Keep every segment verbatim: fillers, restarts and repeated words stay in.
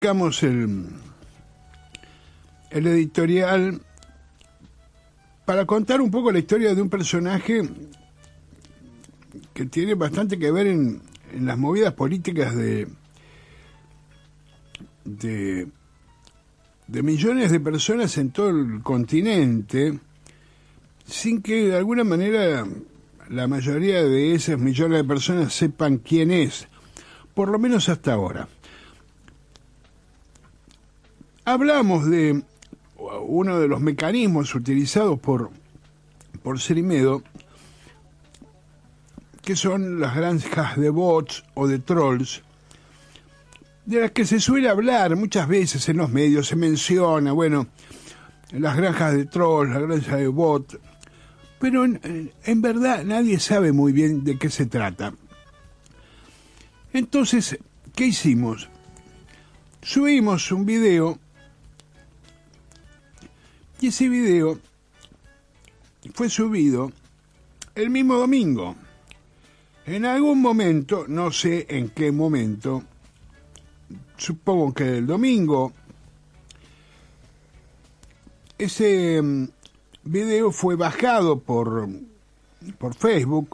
Digamos el, el editorial para contar un poco la historia de un personaje que tiene bastante que ver en, en las movidas políticas de, de de millones de personas en todo el continente, sin que de alguna manera la mayoría de esas millones de personas sepan quién es, por lo menos hasta ahora. Hablamos de uno de los mecanismos utilizados por, por Cerimedo, que son las granjas de bots o de trolls, de las que se suele hablar muchas veces en los medios. Se menciona, bueno, las granjas de trolls, las granjas de bots, pero en, en verdad nadie sabe muy bien de qué se trata. Entonces, ¿qué hicimos? Subimos un video, y ese video fue subido el mismo domingo. En algún momento, no sé en qué momento, supongo que el domingo, ese video fue bajado por, por Facebook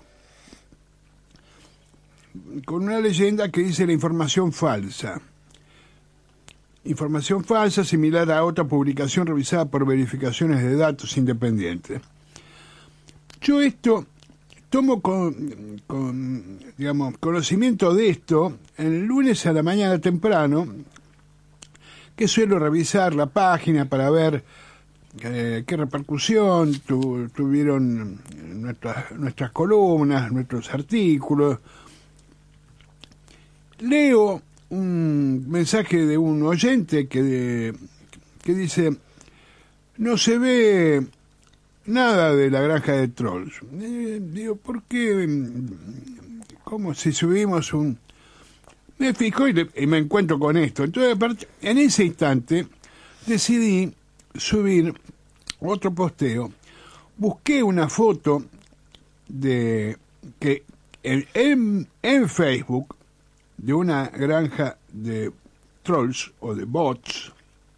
con una leyenda que dice la información falsa. Información falsa similar a otra publicación revisada por verificaciones de datos independientes. Yo esto tomo con, con digamos, conocimiento de esto el lunes a la mañana temprano, que suelo revisar la página para ver eh, qué repercusión tu, tuvieron nuestras, nuestras columnas, nuestros artículos. Leo un mensaje de un oyente que, que dice: no se ve nada de la granja de trolls. Eh, digo, ¿por qué? ¿Cómo si subimos un...? Me fijo y, le, y me encuentro con esto. Entonces, aparte, en ese instante, decidí subir otro posteo. Busqué una foto de que en, en, en Facebook de una granja de trolls o de bots,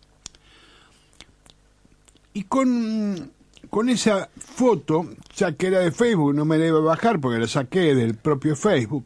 y con... Con esa foto, ya que era de Facebook, no me la iba a bajar porque la saqué del propio Facebook,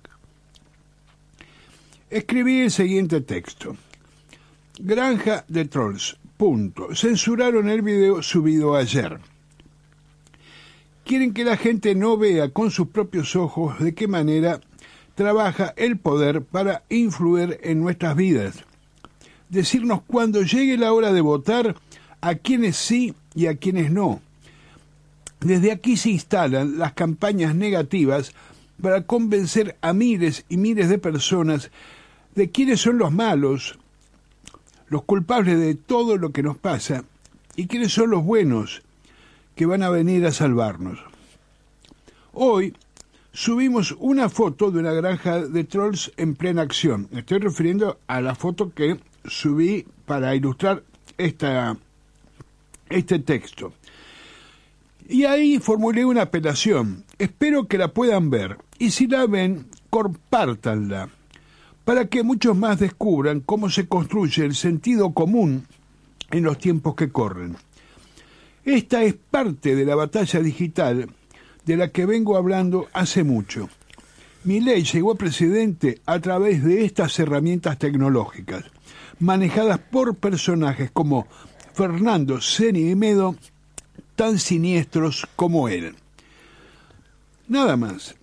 escribí el siguiente texto: granja de trolls, punto. Censuraron el video subido ayer. Quieren que la gente no vea con sus propios ojos de qué manera trabaja el poder para influir en nuestras vidas. Decirnos cuando llegue la hora de votar a quienes sí y a quienes no. Desde aquí se instalan las campañas negativas para convencer a miles y miles de personas de quiénes son los malos, los culpables de todo lo que nos pasa, y quiénes son los buenos que van a venir a salvarnos. Hoy subimos una foto de una granja de trolls en plena acción. Me estoy refiriendo a la foto que subí para ilustrar esta, este texto. Y ahí formulé una apelación. Espero que la puedan ver. Y si la ven, compártanla, para que muchos más descubran cómo se construye el sentido común en los tiempos que corren. Esta es parte de la batalla digital de la que vengo hablando hace mucho. Milei llegó a presidente a través de estas herramientas tecnológicas, manejadas por personajes como Fernando Cerimedo, tan siniestros como él. Nada más.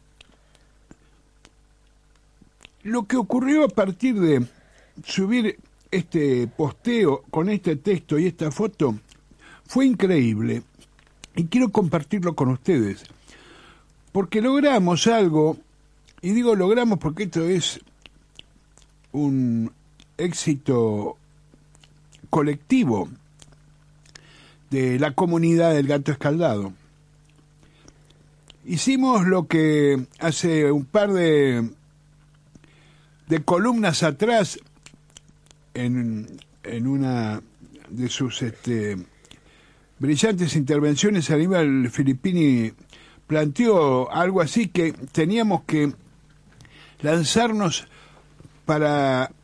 Lo que ocurrió a partir de subir este posteo con este texto y esta foto fue increíble, y quiero compartirlo con ustedes, porque logramos algo, y digo logramos porque esto es un éxito colectivo de la comunidad del Gato Escaldado. Hicimos lo que hace un par de, de columnas atrás, en, en una de sus este, brillantes intervenciones, Aníbal Filippini planteó algo así, que teníamos que lanzarnos para